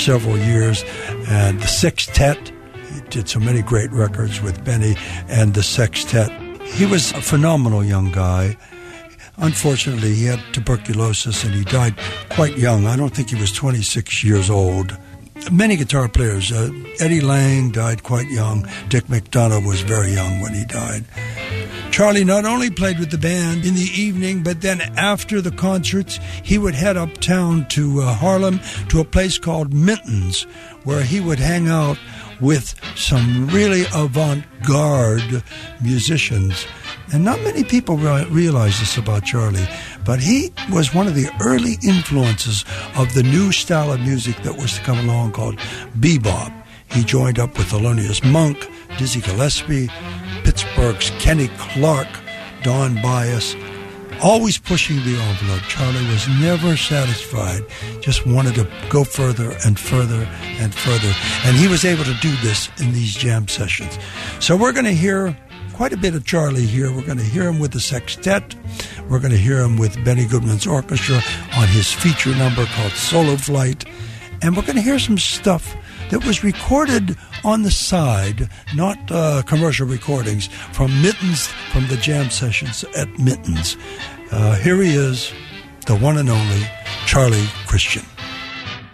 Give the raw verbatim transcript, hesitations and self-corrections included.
several years. And the Sextet, he did so many great records with Benny and the Sextet. He was a phenomenal young guy. Unfortunately, he had tuberculosis and he died quite young. I don't think he was twenty-six years old. Many guitar players. Uh, Eddie Lang died quite young. Dick McDonough was very young when he died. Charlie not only played with the band in the evening, but then after the concerts, he would head uptown to uh, Harlem to a place called Minton's, where he would hang out with some really avant-garde musicians. And not many people re- realize this about Charlie, but he was one of the early influences of the new style of music that was to come along called bebop. He joined up with Thelonious Monk, Dizzy Gillespie, Pittsburgh's Kenny Clark, Don Byas, always pushing the envelope. Charlie was never satisfied, just wanted to go further and further and further. And he was able to do this in these jam sessions. So we're going to hear quite a bit of Charlie here. We're going to hear him with the Sextet. We're going to hear him with Benny Goodman's orchestra on his feature number called Solo Flight. And we're going to hear some stuff that was recorded on the side, not uh, commercial recordings, from Minton's, from the jam sessions at Minton's. Uh, here he is, the one and only Charlie Christian.